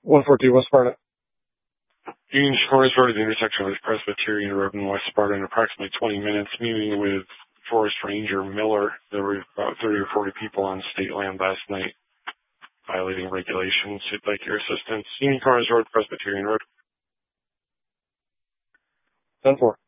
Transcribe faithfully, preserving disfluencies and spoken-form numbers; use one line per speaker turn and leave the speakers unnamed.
one fourteen West Sparta.
Union Corners Road at the intersection with Presbyterian Road in West Sparta in approximately twenty minutes, meeting with Forest Ranger Miller. There were about thirty or forty people on state land last night violating regulations. I'd like your assistance. Union Corners Road, Presbyterian Road.
ten four.